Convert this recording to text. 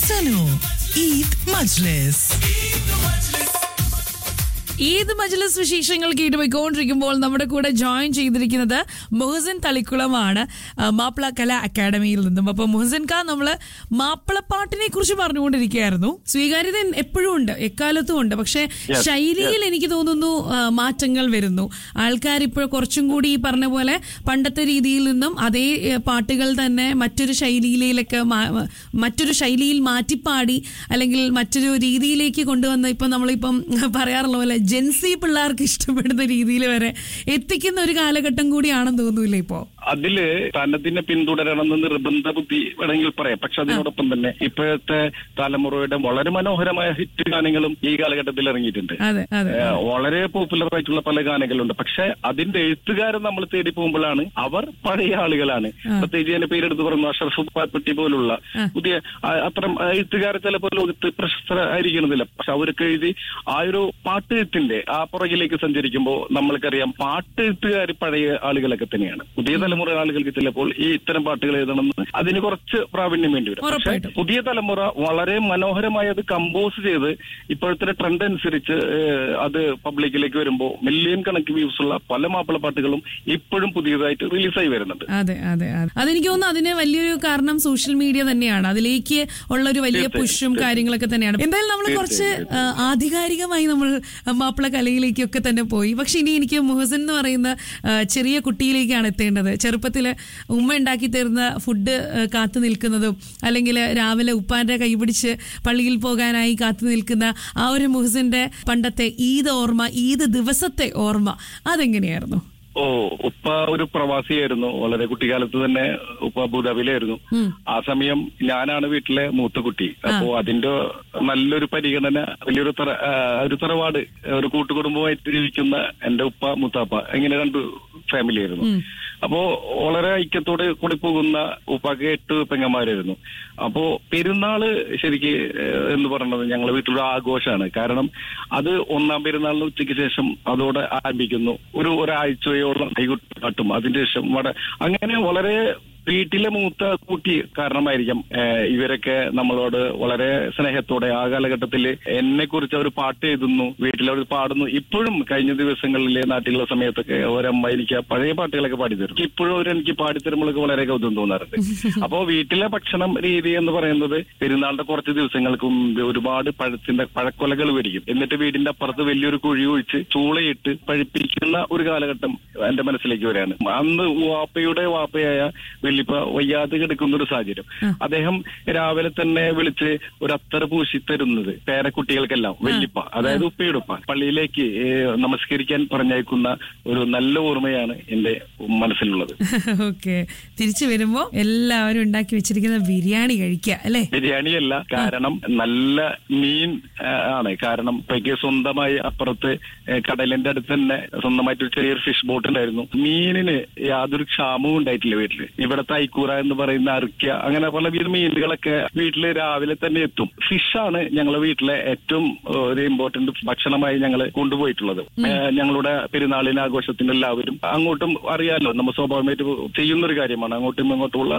Sano Eid Majlis. Eid മജ്ലിസ് വിശേഷങ്ങൾ കേട്ടുപോയിക്കൊണ്ടിരിക്കുമ്പോൾ നമ്മുടെ കൂടെ ജോയിൻ ചെയ്തിരിക്കുന്നത് മുഹസിൻ തളിക്കുളമാണ്, മാപ്പിള കലാ അക്കാഡമിയിൽ നിന്നും. അപ്പൊ മുഹസിൻ ഖാൻ നമ്മള് മാപ്പിളപ്പാട്ടിനെ കുറിച്ച് പറഞ്ഞുകൊണ്ടിരിക്കുകയായിരുന്നു. സ്വീകാര്യത എപ്പോഴും ഉണ്ട്, എക്കാലത്തും ഉണ്ട്. പക്ഷെ ശൈലിയിൽ എനിക്ക് തോന്നുന്നു മാറ്റങ്ങൾ വരുന്നു. ആൾക്കാർ ഇപ്പോൾ കുറച്ചും കൂടി ഈ പറഞ്ഞ പോലെ പണ്ടത്തെ രീതിയിൽ നിന്നും അതേ പാട്ടുകൾ തന്നെ മറ്റൊരു ശൈലിയിൽ മാറ്റിപ്പാടി അല്ലെങ്കിൽ മറ്റൊരു രീതിയിലേക്ക് കൊണ്ടുവന്ന് ഇപ്പം നമ്മളിപ്പം പറയാറുള്ള പോലെ ജെൻസി പിള്ളേർക്ക് ഇഷ്ടപ്പെടുന്ന രീതിയിൽ വരെ എത്തിക്കുന്ന ഒരു കാലഘട്ടം കൂടിയാണെന്ന് തോന്നൂല്ലേ ഇപ്പോ? അതില് തനതിനെ പിന്തുടരണമെന്ന് നിർബന്ധ ബുദ്ധി വേണമെങ്കിൽ പറയാം. പക്ഷെ അതിനോടൊപ്പം തന്നെ ഇപ്പോഴത്തെ തലമുറയുടെ വളരെ മനോഹരമായ ഹിറ്റ് ഗാനങ്ങളും ഈ കാലഘട്ടത്തിൽ ഇറങ്ങിയിട്ടുണ്ട്. വളരെ പോപ്പുലർ ആയിട്ടുള്ള പല ഗാനങ്ങളുണ്ട്. പക്ഷെ അതിന്റെ എഴുത്തുകാരൻ നമ്മൾ തേടി പോകുമ്പോഴാണ് അവർ പഴയ ആളുകളാണ്. പ്രത്യേകിച്ച് എന്റെ പേരെടുത്ത് പറഞ്ഞു അഷ്റഫ് പാൽപ്പെട്ടി പോലുള്ള പുതിയ അത്തരം എഴുത്തുകാരെ ചിലപ്പോൾ ലോകത്ത് പ്രശസ്തരായിരിക്കണമെന്നില്ല. പക്ഷെ അവരൊക്കെ എഴുതി ആ ഒരു പാട്ടെഴുത്തിന്റെ ആ പുറകിലേക്ക് സഞ്ചരിക്കുമ്പോൾ നമ്മൾക്കറിയാം പാട്ട് എഴുത്തുകാർ പഴയ ആളുകളൊക്കെ തന്നെയാണ്. പുതിയ തലമുറ ആളുകൾക്ക് ചിലപ്പോൾ ഈ ഇത്തരം പാട്ടുകൾ എഴുതണമെന്ന് അതിന് കുറച്ച് പ്രാവീണ്യം വേണ്ടി വരും. പക്ഷേ പുതിയ തലമുറ വളരെ മനോഹരമായി അത് കമ്പോസ് ചെയ്ത് ഇപ്പോഴത്തെ ട്രെൻഡ് അനുസരിച്ച് അത് പബ്ലിക്കിലേക്ക് വരുമ്പോൾ മില്യൺ കണക്ക് വ്യൂസ് ഉള്ള പല മാപ്പിള പാട്ടുകളും ഇപ്പോഴും പുതിയതായിട്ട് റിലീസായി വരുന്നുണ്ട്. അതെ അതെ അതെ, അതെനിക്ക് തോന്നുന്നു അതിന് വലിയൊരു കാരണം സോഷ്യൽ മീഡിയ തന്നെയാണ്. അതിലേക്ക് ഉള്ള ഒരു വലിയ പുഷും കാര്യങ്ങളൊക്കെ തന്നെയാണ്. എന്തായാലും നമ്മൾ കുറച്ച് ആധികാരികമായി നമ്മൾ മാപ്പിള കലയിലേക്കൊക്കെ തന്നെ പോയി. പക്ഷെ ഇനി എനിക്ക് മുഹസിൻ എന്ന് പറയുന്ന ചെറിയ കുട്ടിയിലേക്കാണ് എത്തേണ്ടത്. ചെറുപ്പത്തില് ഉമ്മ ഉണ്ടാക്കി തരുന്ന ഫുഡ് കാത്തു നിൽക്കുന്നതും അല്ലെങ്കിൽ രാവിലെ ഉപ്പാന്റെ കൈപിടിച്ച് പള്ളിയിൽ പോകാനായി കാത്തു നിൽക്കുന്ന ആ ഒരു മുഹസിന്റെ പണ്ടത്തെ ഈദ് ഓർമ്മ, ഈദ് ദിവസത്തെ ഓർമ്മ അതെങ്ങനെയായിരുന്നു? ഉപ്പ ഒരു പ്രവാസിയായിരുന്നു. വളരെ കുട്ടിക്കാലത്ത് തന്നെ ഉപ്പ അബുദാബിയിലായിരുന്നു. ആ സമയം ഞാനാണ് വീട്ടിലെ മൂത്ത കുട്ടി. അപ്പോ അതിന്റെ നല്ലൊരു പരിഗണന, വലിയൊരു തറവാട്, ഒരു കൂട്ടുകുടുംബമായിട്ട് ജീവിക്കുന്ന എന്റെ ഉപ്പ മുത്താപ്പ, ഇങ്ങനെ രണ്ട് ഫാമിലി ആയിരുന്നു. അപ്പോ വളരെ ഐക്യത്തോടെ കൂടി പോകുന്ന ഉപ്പാക്ക് 8 പെങ്ങന്മാരായിരുന്നു. അപ്പോ പെരുന്നാള് ശരിക്ക് എന്ന് പറയുന്നത് ഞങ്ങളുടെ വീട്ടിലൊരു ആഘോഷമാണ്. കാരണം അത് ഒന്നാം പെരുന്നാളിന് ഉച്ചയ്ക്ക് ശേഷം അതോടെ ആരംഭിക്കുന്നു. ഒരാഴ്ചയോളം കൈകൊട്ടാട്ടും അതിന്റെ ശേഷം അങ്ങനെ വളരെ വീട്ടിലെ മൂത്ത കുട്ടി കാരണമായിരിക്കാം ഇവരൊക്കെ നമ്മളോട് വളരെ സ്നേഹത്തോടെ ആ കാലഘട്ടത്തിൽ എന്നെ കുറിച്ച് അവർ പാട്ട് എഴുതുന്നു, വീട്ടിലവർ പാടുന്നു. ഇപ്പോഴും കഴിഞ്ഞ ദിവസങ്ങളിലെ നാട്ടിലുള്ള സമയത്തൊക്കെ ഒരമ്മ എനിക്ക് പഴയ പാട്ടുകളൊക്കെ പാടിത്തരും. ഇപ്പോഴും അവരെനിക്ക് പാടിത്തരുമ്പോഴൊക്കെ വളരെ കൗതുകം തോന്നാറുണ്ട്. അപ്പോ വീട്ടിലെ ഭക്ഷണം രീതി എന്ന് പറയുന്നത് പെരുന്നാളിന്റെ കുറച്ച് ദിവസങ്ങൾക്ക് മുമ്പ് ഒരുപാട് പഴക്കൊലകൾ വരികയും എന്നിട്ട് വീടിന്റെ അപ്പുറത്ത് വലിയൊരു കുഴി ഒഴിച്ച് ചൂളയിട്ട് പഴിപ്പിക്കുന്ന ഒരു കാലഘട്ടം എന്റെ മനസ്സിലേക്ക് വരികയാണ്. അന്ന് വാപ്പയായ വെള്ളിപ്പ വയ്യാതെ കിടക്കുന്ന ഒരു സാഹചര്യം. അദ്ദേഹം രാവിലെ തന്നെ വിളിച്ച് ഒരു അത്തറ് പൂശി തരുന്നത് പേരക്കുട്ടികൾക്കെല്ലാം വെള്ളിപ്പ, അതായത് ഉപ്പയുടെ ഉപ്പ, പള്ളിയിലേക്ക് നമസ്കരിക്കാൻ പറഞ്ഞയക്കുന്ന ഒരു നല്ല ഓർമ്മയാണ് എന്റെ മനസ്സിലുള്ളത്. ഓക്കെ, തിരിച്ചു വരുമ്പോ എല്ലാവരും ഉണ്ടാക്കി വെച്ചിരിക്കുന്ന ബിരിയാണി കഴിക്കുക അല്ലെ? ബിരിയാണിയല്ല, കാരണം നല്ല മീൻ ആണ്. കാരണം ഇപ്പൊക്കെ സ്വന്തമായി അപ്പുറത്ത് കടലിന്റെ അടുത്ത് തന്നെ സ്വന്തമായിട്ട് ചെറിയൊരു ഫിഷ് ബോട്ട് ഉണ്ടായിരുന്നു. മീനിന് യാതൊരു ക്ഷാമവും ഉണ്ടായിട്ടില്ല വീട്ടില്. ഇവിടുത്തെ ഐക്കൂറ എന്ന് പറയുന്ന അറുക്ക, അങ്ങനെ പല മീനുകളൊക്കെ വീട്ടില് രാവിലെ തന്നെ എത്തും. ഫിഷാണ് ഞങ്ങളുടെ വീട്ടിലെ ഏറ്റവും ഒരു ഇമ്പോർട്ടന്റ് ഭക്ഷണമായി ഞങ്ങൾ കൊണ്ടുപോയിട്ടുള്ളത്. ഞങ്ങളുടെ പെരുന്നാളിന് ആഘോഷത്തിന് എല്ലാവരും അങ്ങോട്ടും അറിയാലോ, നമ്മൾ സ്വാഭാവികമായിട്ട് ചെയ്യുന്നൊരു കാര്യമാണ്. അങ്ങോട്ടും ഇങ്ങോട്ടുമുള്ള